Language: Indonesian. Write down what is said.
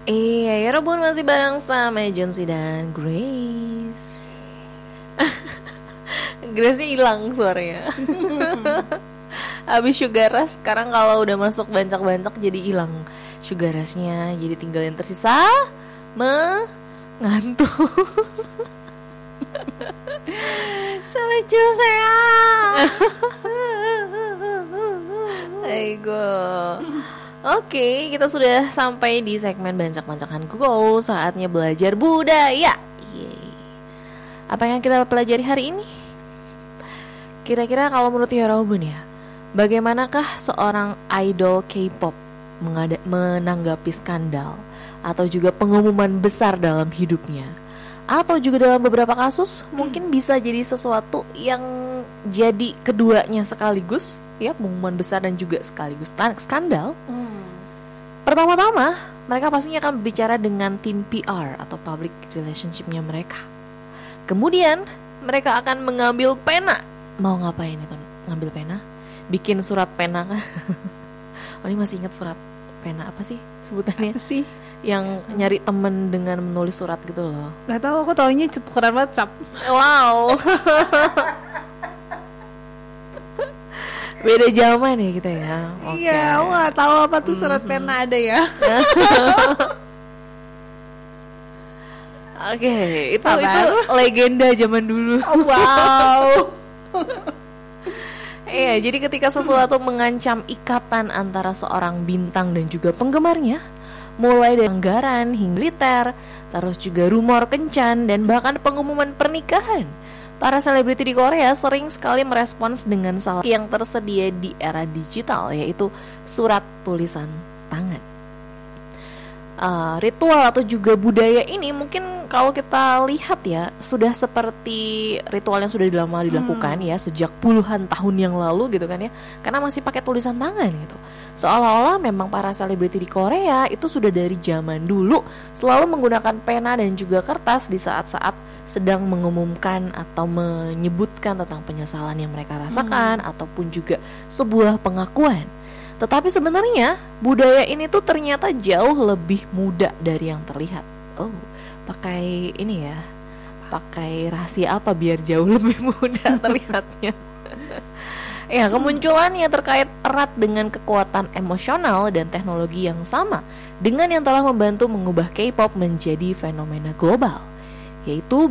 Iya, ya Rebun masih bareng sama Jonsi dan Grace. Grace-nya hilang suaranya. Habis sugar rush, sekarang kalau udah masuk bancak-bancak jadi hilang sugar rush-nya, jadi tinggal yang tersisa mengantuk. Lucu saya. Aigo. Oke, kita sudah sampai di segmen bancak-bancakan Google. Saatnya belajar budaya. Yeay. Apa yang kita pelajari hari ini? Kira-kira kalau menurut Yorobun ya, bagaimanakah seorang idol K-pop menanggapi skandal atau juga pengumuman besar dalam hidupnya? Atau juga dalam beberapa kasus mungkin bisa jadi sesuatu yang jadi keduanya sekaligus, ya, pengumuman besar dan juga sekaligus skandal. Pertama-tama mereka pastinya akan berbicara dengan tim PR atau public relationship-nya mereka. Kemudian mereka akan mengambil pena. Mau ngapain itu? Ngambil pena? Bikin surat pena kah? Oh, ini masih ingat surat pena apa sih sebutannya? Apa sih? Yang nyari temen dengan menulis surat gitu loh. Gak tahu, aku taunya tukeran WhatsApp. Wow. Beda zaman ya kita ya. Okay. Iya, aku gak tahu apa tuh surat pena ada ya. Oke, itu legenda zaman dulu. Oh, wow. Iya, jadi ketika sesuatu mengancam ikatan antara seorang bintang dan juga penggemarnya, mulai dari anggaran hingga militer, terus juga rumor kencan dan bahkan pengumuman pernikahan, para selebriti di Korea sering sekali merespons dengan salah yang tersedia di era digital, yaitu surat tulisan tangan. Ritual atau juga budaya ini mungkin kalau kita lihat ya sudah seperti ritual yang sudah lama dilakukan ya sejak puluhan tahun yang lalu gitu kan ya, karena masih pakai tulisan tangan gitu. Seolah-olah memang para selebriti di Korea itu sudah dari zaman dulu selalu menggunakan pena dan juga kertas di saat-saat sedang mengumumkan atau menyebutkan tentang penyesalan yang mereka rasakan ataupun juga sebuah pengakuan. Tetapi sebenarnya budaya ini tuh ternyata jauh lebih muda dari yang terlihat. Oh, pakai ini ya, pakai rahasia apa biar jauh lebih muda terlihatnya? Ya, kemunculannya terkait erat dengan kekuatan emosional dan teknologi yang sama dengan yang telah membantu mengubah K-pop menjadi fenomena global, yaitu